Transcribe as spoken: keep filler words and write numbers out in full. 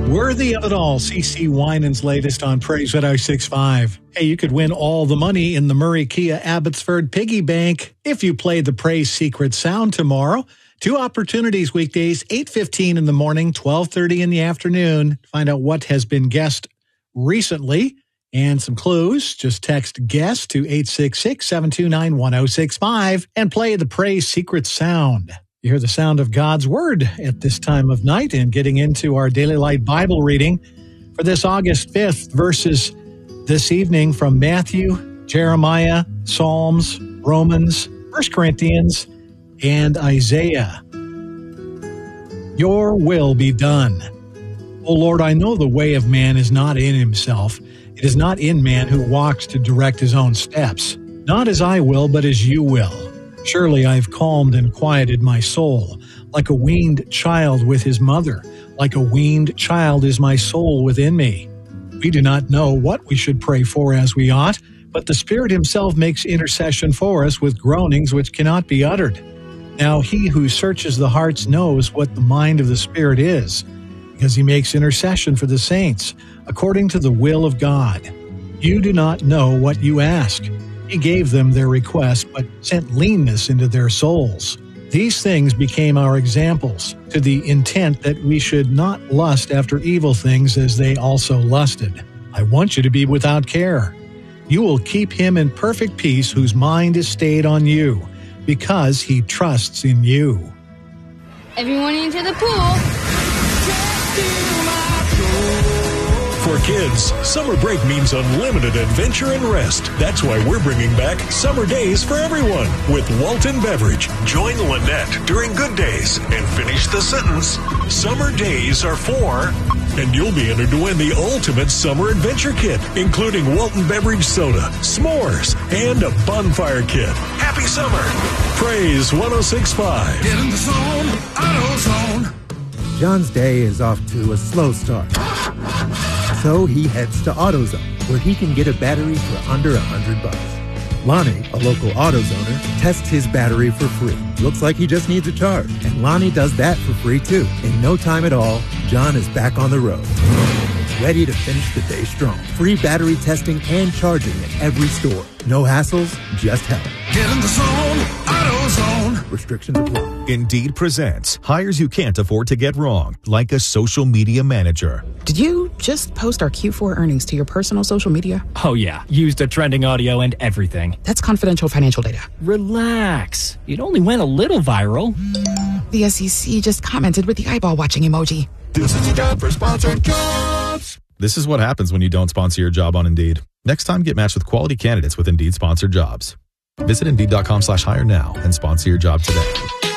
Worthy of it all, C C Winans' latest on Praise at I sixty-five. Hey, you could win all the money in the Murray Kia Abbotsford Piggy Bank if you played the Praise Secret Sound tomorrow. Two opportunities weekdays, eight fifteen in the morning, twelve thirty in the afternoon. Find out what has been guessed recently and some clues. Just text GUESS to eight six six, seven two nine, one oh six five and play the Praise Secret Sound. You hear the sound of God's Word at this time of night, and getting into our Daily Light Bible reading for this August fifth, verses this evening from Matthew, Jeremiah, Psalms, Romans, First Corinthians, and Isaiah. Your will be done. O Lord, I know the way of man is not in himself. It is not in man who walks to direct his own steps. Not as I will, but as you will. Surely I have calmed and quieted my soul, like a weaned child with his mother. Like a weaned child is my soul within me. We do not know what we should pray for as we ought, but the Spirit himself makes intercession for us with groanings which cannot be uttered. Now he who searches the hearts knows what the mind of the Spirit is, because he makes intercession for the saints, according to the will of God. You do not know what you ask. He gave them their request, but sent leanness into their souls. These things became our examples, to the intent that we should not lust after evil things as they also lusted. I want you to be without care. You will keep him in perfect peace whose mind is stayed on you, because he trusts in you. Everyone into the pool. For kids, summer break means unlimited adventure and rest. That's why we're bringing back Summer Days for Everyone with Walton Beverage. Join Lynette during Good Days and finish the sentence. Summer Days are for... And you'll be entered to win the ultimate summer adventure kit, including Walton Beverage soda, s'mores, and a bonfire kit. Happy summer! Praise one oh six point five. Get in the zone, AutoZone. John's day is off to a slow start. So he heads to AutoZone, where he can get a battery for under a hundred bucks. Lonnie, a local AutoZoner, tests his battery for free. Looks like he just needs a charge. And Lonnie does that for free too. In no time at all, John is back on the road, ready to finish the day strong. Free battery testing and charging at every store. No hassles, just help. Get in the zone, AutoZone. Restrictions apply. Indeed presents hires you can't afford to get wrong, like a social media manager. Did you just post our Q four earnings to your personal social media? Oh yeah, used the trending audio and everything. That's confidential financial data. Relax. It only went a little viral. The S E C just commented with the eyeball watching emoji. This is a job for sponsored jobs. This is what happens when you don't sponsor your job on Indeed. Next time, get matched with quality candidates with Indeed sponsored jobs. Visit Indeed.com slash hire now and sponsor your job today.